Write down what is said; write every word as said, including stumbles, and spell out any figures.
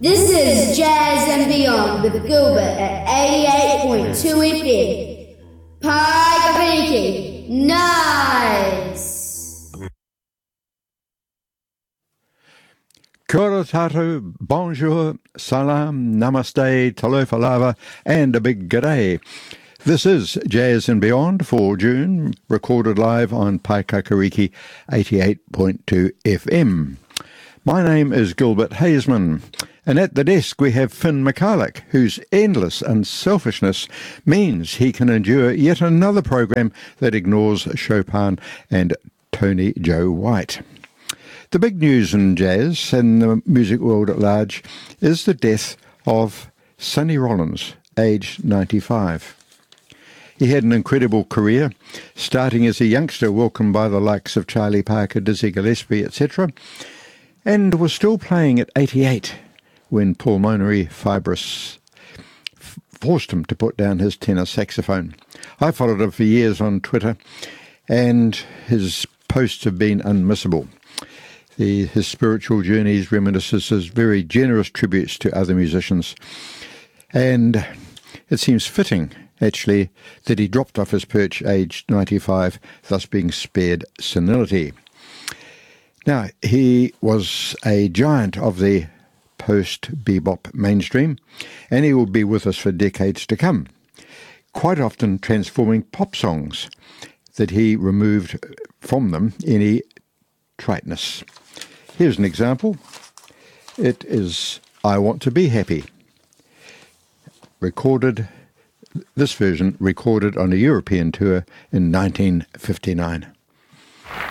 This is Jazz and Beyond with Gilbert at eighty-eight point two F M. Paikapiki. Nice! Kia ora tātou, bonjour, salam, namaste, talofa lava, and a big g'day. This is Jazz and Beyond for June, recorded live on Paikakariki eighty-eight point two F M. My name is Gilbert Hazeman, and at the desk we have Finn McCulloch, whose endless unselfishness means he can endure yet another program that ignores Chopin and Tony Joe White. The big news in jazz and the music world at large is the death of Sonny Rollins, aged ninety-five. He had an incredible career, starting as a youngster welcomed by the likes of Charlie Parker, Dizzy Gillespie, et cetera, and was still playing at eighty-eight when pulmonary fibrosis f- forced him to put down his tenor saxophone. I followed him for years on Twitter, and his posts have been unmissable. The, his spiritual journeys, reminiscences, very generous tributes to other musicians, and it seems fitting, actually, that he dropped off his perch aged ninety-five, thus being spared senility. Now, he was a giant of the post-bebop mainstream, and he will be with us for decades to come, quite often transforming pop songs that he removed from them any triteness. Here's an example. It is I Want to Be Happy, recorded, this version recorded on a European tour in nineteen fifty-nine.